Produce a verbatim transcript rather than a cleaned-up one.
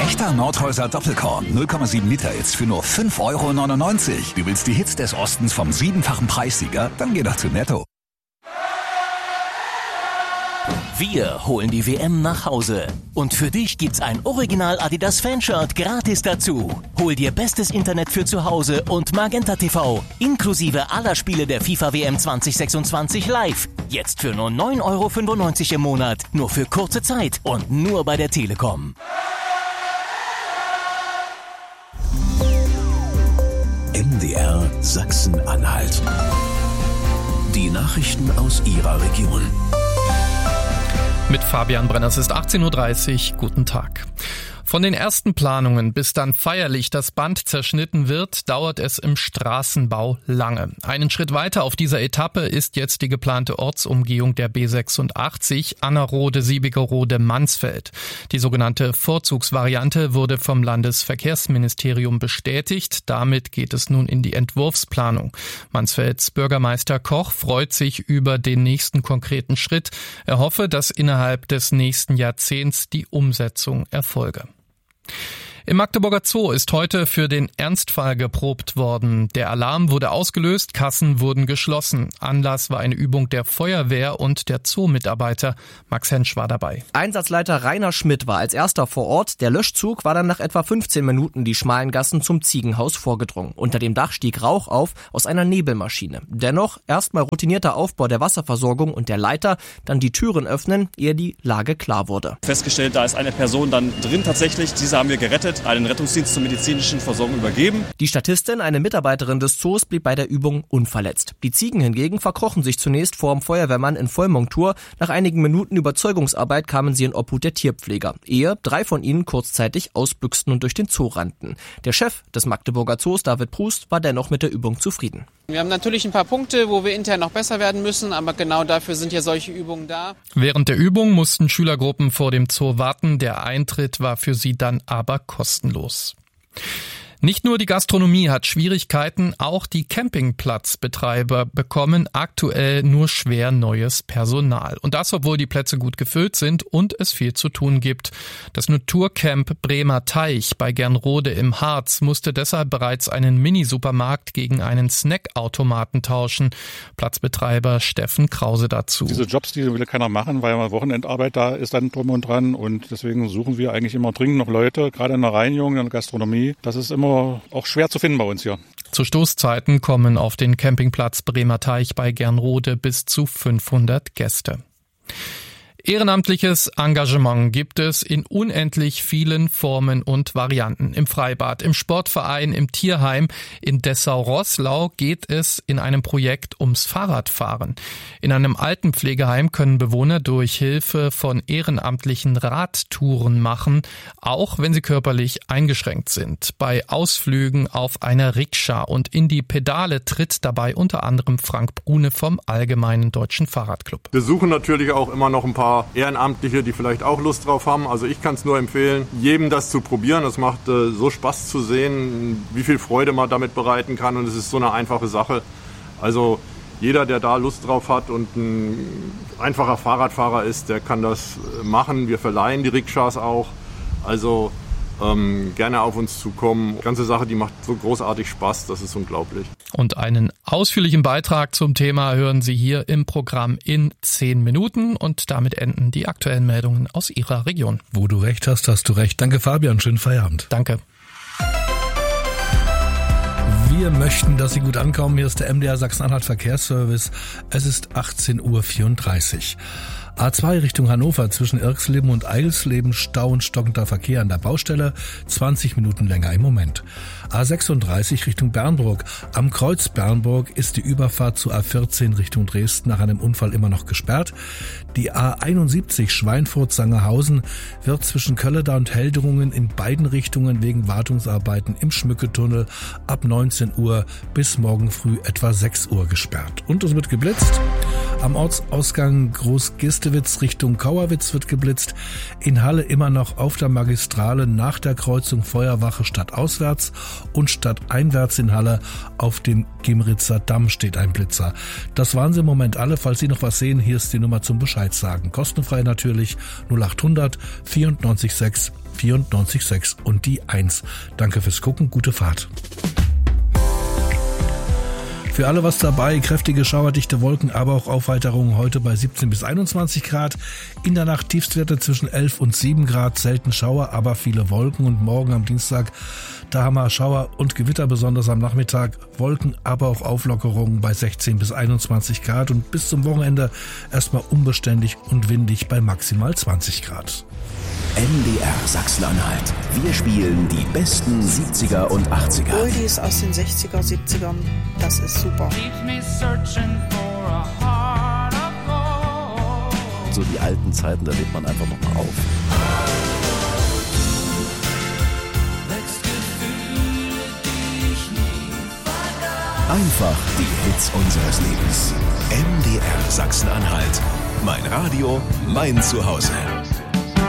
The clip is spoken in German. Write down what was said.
Echter Nordhäuser Doppelkorn, null Komma sieben Liter jetzt für nur fünf Euro neunundneunzig. Du willst die Hits des Ostens vom siebenfachen Preissieger? Dann geh doch zu Netto. Wir holen die W M nach Hause. Und für dich gibt's ein Original Adidas Fanshirt gratis dazu. Hol dir bestes Internet für zu Hause und Magenta T V. Inklusive aller Spiele der FIFA W M zwanzig sechsundzwanzig live. Jetzt für nur neun Euro fünfundneunzig im Monat. Nur für kurze Zeit und nur bei der Telekom. M D R Sachsen-Anhalt. Die Nachrichten aus Ihrer Region. Mit Fabian Brenner, es ist achtzehn Uhr dreißig. Guten Tag. Von den ersten Planungen bis dann feierlich das Band zerschnitten wird, dauert es im Straßenbau lange. Einen Schritt weiter auf dieser Etappe ist jetzt die geplante Ortsumgehung der B sechsundachtzig Annerode-Siebigerode-Mansfeld. Die sogenannte Vorzugsvariante wurde vom Landesverkehrsministerium bestätigt. Damit geht es nun in die Entwurfsplanung. Mansfelds Bürgermeister Koch freut sich über den nächsten konkreten Schritt. Er hoffe, dass innerhalb des nächsten Jahrzehnts die Umsetzung erfolge. Im Magdeburger Zoo ist heute für den Ernstfall geprobt worden. Der Alarm wurde ausgelöst, Kassen wurden geschlossen. Anlass war eine Übung der Feuerwehr und der Zoo-Mitarbeiter. Max Hensch war dabei. Einsatzleiter Rainer Schmidt war als erster vor Ort. Der Löschzug war dann nach etwa fünfzehn Minuten die schmalen Gassen zum Ziegenhaus vorgedrungen. Unter dem Dach stieg Rauch auf aus einer Nebelmaschine. Dennoch erstmal routinierter Aufbau der Wasserversorgung und der Leiter, dann die Türen öffnen, ehe die Lage klar wurde. Festgestellt, da ist eine Person dann drin tatsächlich. Diese haben wir gerettet, einen Rettungsdienst zur medizinischen Versorgung übergeben. Die Statistin, eine Mitarbeiterin des Zoos, blieb bei der Übung unverletzt. Die Ziegen hingegen verkrochen sich zunächst vor dem Feuerwehrmann in Vollmontur. Nach einigen Minuten Überzeugungsarbeit kamen sie in Obhut der Tierpfleger, ehe drei von ihnen kurzzeitig ausbüchsten und durch den Zoo rannten. Der Chef des Magdeburger Zoos, David Prust, war dennoch mit der Übung zufrieden. Wir haben natürlich ein paar Punkte, wo wir intern noch besser werden müssen, aber genau dafür sind ja solche Übungen da. Während der Übung mussten Schülergruppen vor dem Zoo warten. Der Eintritt war für sie dann aber kostenlos. Nicht nur die Gastronomie hat Schwierigkeiten, auch die Campingplatzbetreiber bekommen aktuell nur schwer neues Personal. Und das, obwohl die Plätze gut gefüllt sind und es viel zu tun gibt. Das Naturcamp Bremer Teich bei Gernrode im Harz musste deshalb bereits einen Mini-Supermarkt gegen einen Snackautomaten tauschen. Platzbetreiber Steffen Krause dazu. Diese Jobs, die will keiner machen, weil mal Wochenendarbeit da ist dann drum und dran. Und deswegen suchen wir eigentlich immer dringend noch Leute, gerade in der Reinigung, in der Gastronomie. Das ist immer auch schwer zu finden bei uns hier. Zu Stoßzeiten kommen auf den Campingplatz Bremer Teich bei Gernrode bis zu fünfhundert Gäste. Ehrenamtliches Engagement gibt es in unendlich vielen Formen und Varianten. Im Freibad, im Sportverein, im Tierheim. In Dessau-Roßlau geht es in einem Projekt ums Fahrradfahren. In einem Altenpflegeheim können Bewohner durch Hilfe von ehrenamtlichen Radtouren machen, auch wenn sie körperlich eingeschränkt sind. Bei Ausflügen auf einer Rikscha und in die Pedale tritt dabei unter anderem Frank Brune vom Allgemeinen Deutschen Fahrradclub. Wir suchen natürlich auch immer noch ein paar Ehrenamtliche, die vielleicht auch Lust drauf haben. Also ich kann es nur empfehlen, jedem das zu probieren. Es macht äh, so Spaß zu sehen, wie viel Freude man damit bereiten kann, und es ist so eine einfache Sache. Also jeder, der da Lust drauf hat und ein einfacher Fahrradfahrer ist, der kann das machen. Wir verleihen die Rikschas auch. Also Ähm, gerne auf uns zukommen. Die ganze Sache, die macht so großartig Spaß, das ist unglaublich. Und einen ausführlichen Beitrag zum Thema hören Sie hier im Programm in zehn Minuten. Und damit enden die aktuellen Meldungen aus Ihrer Region. Wo du recht hast, hast du recht. Danke Fabian, schönen Feierabend. Danke. Wir möchten, dass Sie gut ankommen. Hier ist der M D R Sachsen-Anhalt Verkehrsservice. Es ist achtzehn Uhr vierunddreißig. A zwei Richtung Hannover zwischen Irxleben und Eilsleben Stau und stockender Verkehr an der Baustelle, zwanzig Minuten länger im Moment. A sechsunddreißig Richtung Bernburg. Am Kreuz Bernburg ist die Überfahrt zu A vierzehn Richtung Dresden nach einem Unfall immer noch gesperrt. Die A einundsiebzig Schweinfurt-Sangerhausen wird zwischen Kölleda und Heldrungen in beiden Richtungen wegen Wartungsarbeiten im Schmücketunnel ab neunzehn Uhr bis morgen früh etwa sechs Uhr gesperrt. Und es wird geblitzt. Am Ortsausgang Großgistewitz Richtung Kauerwitz wird geblitzt. In Halle immer noch auf der Magistrale nach der Kreuzung Feuerwache stadtauswärts und stadteinwärts in Halle auf dem Gimritzer Damm steht ein Blitzer. Das waren sie im Moment alle. Falls Sie noch was sehen, hier ist die Nummer zum Bescheid sagen. Kostenfrei natürlich null achthundert vierundneunzig sechs vierundneunzig sechs und die eins. Danke fürs Gucken, gute Fahrt. Für alle was dabei, kräftige schauerdichte Wolken, aber auch Aufheiterungen heute bei siebzehn bis einundzwanzig Grad. In der Nacht Tiefstwerte zwischen elf und sieben Grad, selten Schauer, aber viele Wolken. Und morgen am Dienstag, da haben wir Schauer und Gewitter, besonders am Nachmittag. Wolken, aber auch Auflockerungen bei sechzehn bis einundzwanzig Grad. Und bis zum Wochenende erstmal unbeständig und windig bei maximal zwanzig Grad. M D R Sachsen-Anhalt. Wir spielen die besten siebziger und achtziger. Oldies aus den sechziger, siebzigern. Das ist super. So die alten Zeiten, da lebt man einfach nochmal auf. Einfach die Hits unseres Lebens. M D R Sachsen-Anhalt. Mein Radio, mein Zuhause.